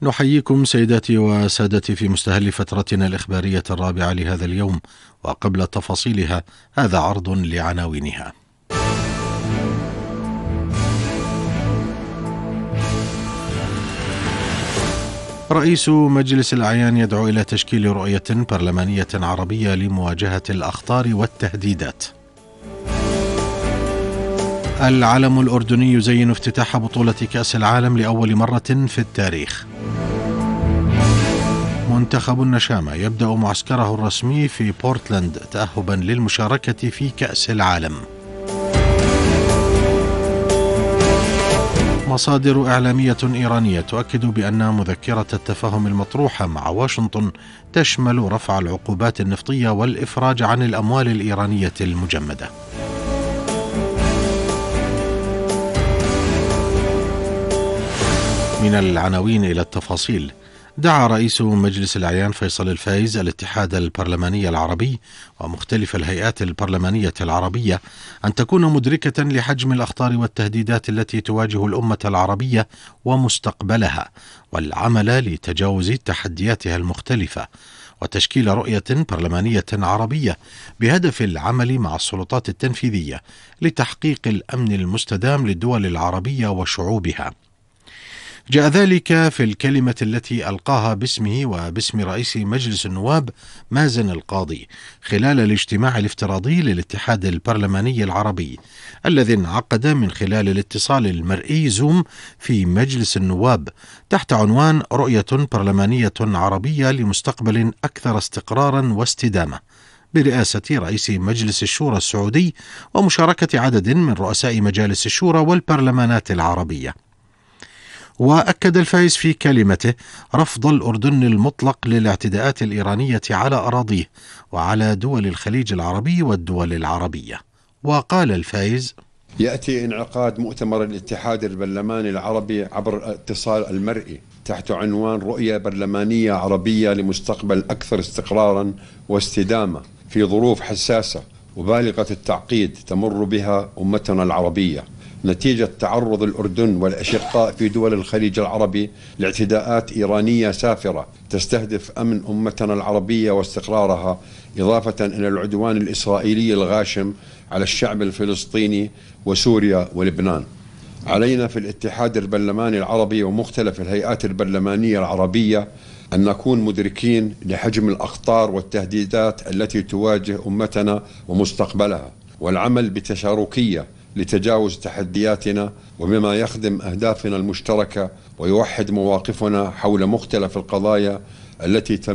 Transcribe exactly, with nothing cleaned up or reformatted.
نحييكم سيداتي وسادتي في مستهل فترتنا الإخبارية الرابعة لهذا اليوم، وقبل تفاصيلها هذا عرض لعناوينها. رئيس مجلس الأعيان يدعو إلى تشكيل رؤية برلمانية عربية لمواجهة الأخطار والتهديدات. العلم الأردني يزين افتتاح بطولة كأس العالم لأول مرة في التاريخ. منتخب النشامة يبدأ معسكره الرسمي في بورتلاند تأهبا للمشاركة في كأس العالم. مصادر إعلامية إيرانية تؤكد بأن مذكرة التفاهم المطروحة مع واشنطن تشمل رفع العقوبات النفطية والإفراج عن الأموال الإيرانية المجمدة. من العناوين إلى التفاصيل. دعا رئيس مجلس الأعيان فيصل الفايز الاتحاد البرلماني العربي ومختلف الهيئات البرلمانية العربية أن تكون مدركة لحجم الأخطار والتهديدات التي تواجه الأمة العربية ومستقبلها، والعمل لتجاوز تحدياتها المختلفة، وتشكيل رؤية برلمانية عربية بهدف العمل مع السلطات التنفيذية لتحقيق الأمن المستدام للدول العربية وشعوبها. جاء ذلك في الكلمة التي ألقاها باسمه وباسم رئيس مجلس النواب مازن القاضي خلال الاجتماع الافتراضي للاتحاد البرلماني العربي الذي انعقد من خلال الاتصال المرئي زوم في مجلس النواب تحت عنوان رؤية برلمانية عربية لمستقبل أكثر استقرارا واستدامة، برئاسة رئيس مجلس الشورى السعودي ومشاركة عدد من رؤساء مجالس الشورى والبرلمانات العربية. وأكد الفايز في كلمته رفض الأردن المطلق للاعتداءات الإيرانية على أراضيه وعلى دول الخليج العربي والدول العربية. وقال الفايز: يأتي انعقاد مؤتمر الاتحاد البرلماني العربي عبر الاتصال المرئي تحت عنوان رؤية برلمانية عربية لمستقبل أكثر استقرارا واستدامة في ظروف حساسة وبالغة التعقيد تمر بها أمتنا العربية نتيجة تعرض الأردن والأشقاء في دول الخليج العربي لاعتداءات إيرانية سافرة تستهدف أمن أمتنا العربية واستقرارها، إضافة إلى العدوان الإسرائيلي الغاشم على الشعب الفلسطيني وسوريا ولبنان. علينا في الاتحاد البرلماني العربي ومختلف الهيئات البرلمانية العربية أن نكون مدركين لحجم الأخطار والتهديدات التي تواجه أمتنا ومستقبلها، والعمل بتشاركية لتجاوز تحدياتنا وبما يخدم أهدافنا المشتركة ويوحد مواقفنا حول مختلف القضايا التي